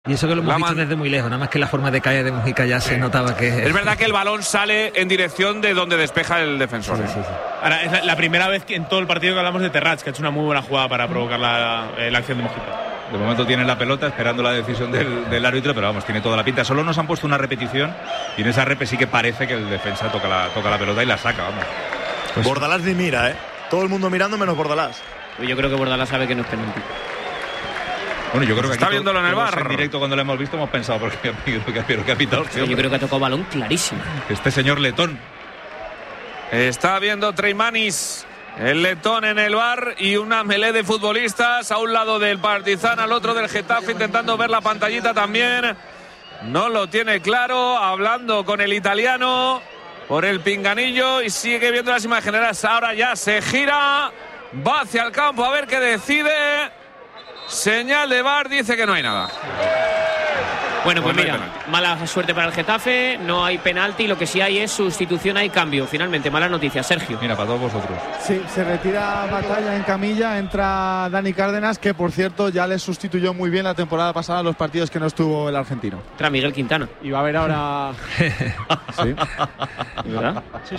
Y eso que lo hemos visto desde muy lejos, nada más que la forma de caer de Mujica ya se notaba que... Es verdad que el balón sale en dirección de donde despeja el defensor. Sí. Ahora, es la primera vez que en todo el partido que hablamos de Terrats, que ha hecho una muy buena jugada para provocar la acción de Mujica. De momento tiene la pelota esperando la decisión del árbitro, pero vamos, tiene toda la pinta. Solo nos han puesto una repetición y en esa repe sí que parece que el defensa toca la pelota y la saca, vamos. Pues Bordalás ni mira, todo el mundo mirando menos Bordalás. Yo creo que Bordalás sabe que no es penalti. Bueno, yo creo que está viéndolo en el bar. En directo cuando lo hemos visto hemos pensado, porque ha pitado. Yo creo que ha tocado balón clarísimo. Este señor letón. Está viendo Treimanis, el letón en el bar, y una melé de futbolistas a un lado del Partizan, al otro del Getafe, intentando ver la pantallita también. No lo tiene claro, hablando con el italiano por el pinganillo y sigue viendo las imágenes. Ahora ya se gira, va hacia el campo a ver qué decide. Señal de VAR, dice que no hay nada. Bueno, pues mira, mala suerte para el Getafe, no hay penalti, lo que sí hay es sustitución, hay cambio. Finalmente, mala noticia, Sergio. Mira, para todos vosotros. Sí, se retira Batalla en camilla, entra Dani Cárdenas, que por cierto ya le sustituyó muy bien la temporada pasada en los partidos que no estuvo el argentino. Entra Miguel Quintana. Y va a haber ahora... Sí. ¿Verdad? Sí.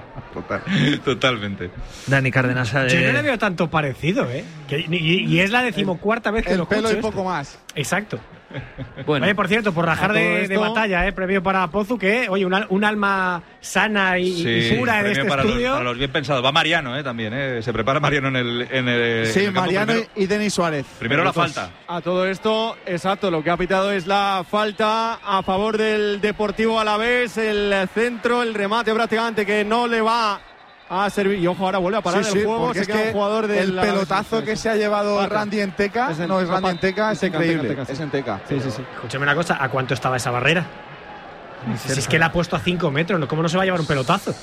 Totalmente. Dani Cárdenas... Yo no le veo tanto parecido, y es la decimocuarta vez que el lo pelo escucho y poco más. Exacto. Bueno. Oye, por cierto, por rajar de Batalla, premio para Pozu, que, oye, un alma sana y pura en este estudio. Para los bien pensados. Va Mariano, también, Se prepara Mariano en el sí, en el Mariano y Denis Suárez. Primero la falta. A todo esto, exacto, lo que ha pitado es la falta a favor del Deportivo Alavés, el centro, el remate prácticamente que no le va a servir. Y ojo, ahora vuelve a parar el juego. Se queda un jugador del pelotazo que se ha llevado Randy Enteca. No es Randy Enteca, es increíble. Es Enteca. Sí. Escúchame una cosa, ¿a cuánto estaba esa barrera? Si es que la ha puesto a 5 metros, ¿cómo no se va a llevar un pelotazo?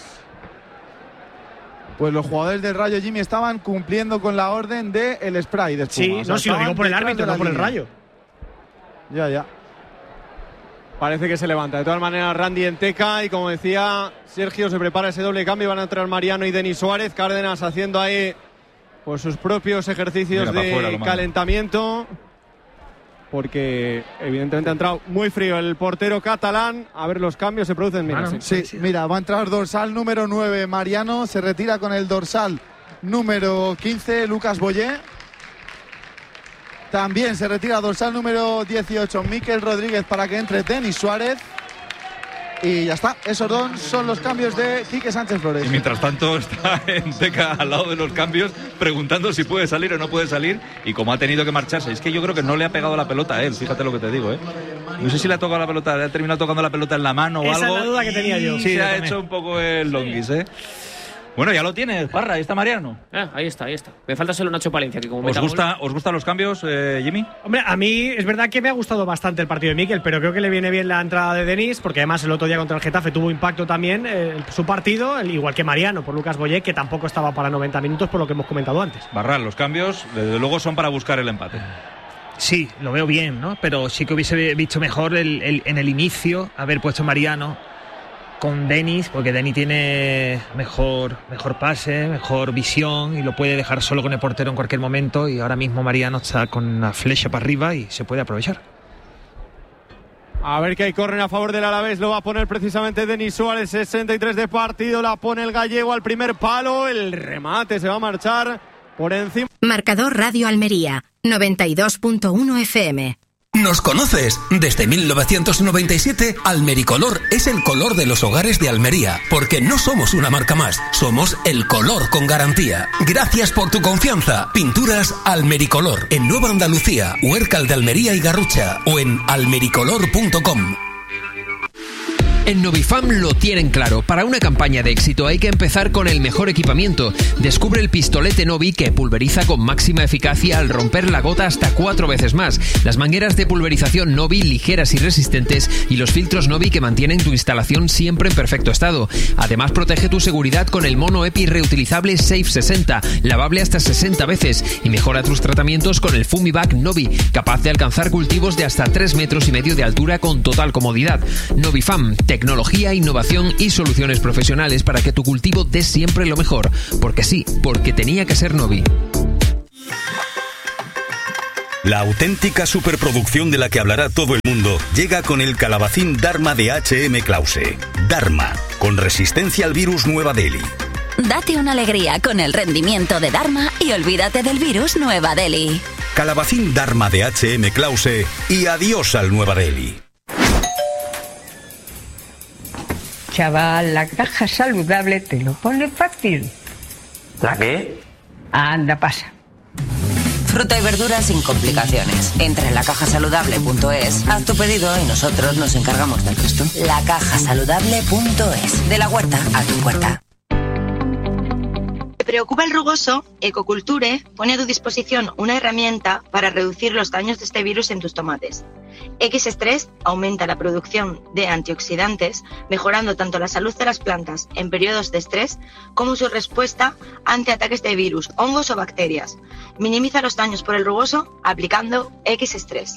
Pues los jugadores del Rayo, Jimmy, estaban cumpliendo con la orden del spray de espuma. Sí, si lo digo por el árbitro, no por el Rayo. Ya. Parece que se levanta. De todas maneras, Randy Enteca, y como decía Sergio, se prepara ese doble cambio. Van a entrar Mariano y Denis Suárez. Cárdenas haciendo ahí pues sus propios ejercicios de calentamiento. Porque evidentemente ha entrado muy frío el portero catalán. A ver los cambios, se producen. Mira, mira, va a entrar dorsal número 9 Mariano. Se retira con el dorsal número 15 Lucas Boyé. También se retira dorsal número 18 Mikel Rodríguez para que entre Denis Suárez. Y ya está, esos dos son los cambios de Quique Sánchez Flores. Y mientras tanto está Enteca al lado de los cambios preguntando si puede salir o no puede salir, y como ha tenido que marcharse. Es que yo creo que no le ha pegado la pelota a él, fíjate lo que te digo, No sé si le ha tocado la pelota, le ha terminado tocando la pelota en la mano o algo. Esa es la duda que tenía yo. Sí, ha hecho un poco el longuis, Bueno, ya lo tienes, Parra, ahí está Mariano. Ahí está. Me falta solo Nacho Palencia, que como ¿Os gustan los cambios, Jimmy? Hombre, a mí es verdad que me ha gustado bastante el partido de Mikel, pero creo que le viene bien la entrada de Denis, porque además el otro día contra el Getafe tuvo impacto también su partido, igual que Mariano, por Lucas Boyé, que tampoco estaba para 90 minutos, por lo que hemos comentado antes. Barral, los cambios, desde luego, son para buscar el empate. Sí, lo veo bien, pero sí que hubiese visto mejor en el inicio haber puesto Mariano con Denis, porque Denis tiene mejor pase, mejor visión y lo puede dejar solo con el portero en cualquier momento, y ahora mismo Mariano está con la flecha para arriba y se puede aprovechar. A ver que hay córner a favor del Alavés, lo va a poner precisamente Denis Suárez, 63 de partido, la pone el gallego al primer palo, el remate se va a marchar por encima. Marcador Radio Almería, 92.1 FM. ¿Nos conoces? Desde 1997, Almericolor es el color de los hogares de Almería, porque no somos una marca más, somos el color con garantía. Gracias por tu confianza. Pinturas Almericolor, en Nueva Andalucía, Huércal de Almería y Garrucha, o en almericolor.com. En Novifam lo tienen claro. Para una campaña de éxito hay que empezar con el mejor equipamiento. Descubre el pistolete Novi, que pulveriza con máxima eficacia al romper la gota hasta 4 veces más. Las mangueras de pulverización Novi, ligeras y resistentes, y los filtros Novi, que mantienen tu instalación siempre en perfecto estado. Además, protege tu seguridad con el mono EPI reutilizable Safe 60, lavable hasta 60 veces, y mejora tus tratamientos con el Fumivac Novi, capaz de alcanzar cultivos de hasta 3,5 metros de altura con total comodidad. Novifam, tecnología, innovación y soluciones profesionales para que tu cultivo dé siempre lo mejor. Porque sí, porque tenía que ser Novi. La auténtica superproducción de la que hablará todo el mundo llega con el calabacín Dharma de H.M. Klause. Dharma, con resistencia al virus Nueva Delhi. Date una alegría con el rendimiento de Dharma y olvídate del virus Nueva Delhi. Calabacín Dharma de H.M. Klause y adiós al Nueva Delhi. Chaval, la caja saludable te lo pone fácil. ¿La qué? Anda, pasa. Fruta y verduras sin complicaciones. Entra en lacajasaludable.es, haz tu pedido y nosotros nos encargamos del resto. Lacajasaludable.es. De la huerta a tu puerta. ¿Te preocupa el rugoso? Ecoculture pone a tu disposición una herramienta para reducir los daños de este virus en tus tomates. X-Stress aumenta la producción de antioxidantes, mejorando tanto la salud de las plantas en periodos de estrés como su respuesta ante ataques de virus, hongos o bacterias. Minimiza los daños por el rugoso aplicando X-Stress.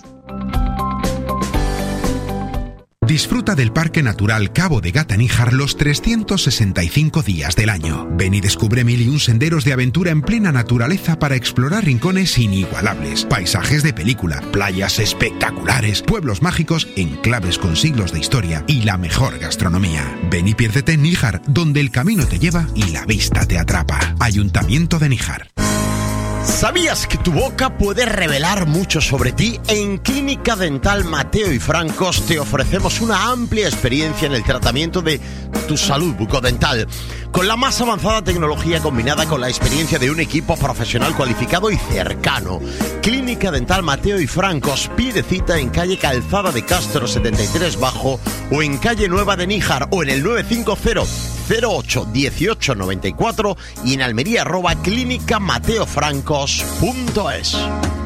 Disfruta del Parque Natural Cabo de Gata-Níjar los 365 días del año. Ven y descubre 1001 senderos de aventura en plena naturaleza para explorar rincones inigualables, paisajes de película, playas espectaculares, pueblos mágicos, enclaves con siglos de historia y la mejor gastronomía. Ven y piérdete en Níjar, donde el camino te lleva y la vista te atrapa. Ayuntamiento de Níjar. ¿Sabías que tu boca puede revelar mucho sobre ti? En Clínica Dental Mateo y Francos te ofrecemos una amplia experiencia en el tratamiento de tu salud bucodental, con la más avanzada tecnología combinada con la experiencia de un equipo profesional cualificado y cercano. Clínica Dental Mateo y Francos, pide cita en calle Calzada de Castro 73 Bajo o en calle Nueva de Níjar o en el 950 08 18 94 y en Almería @clínicamateofrancos.es.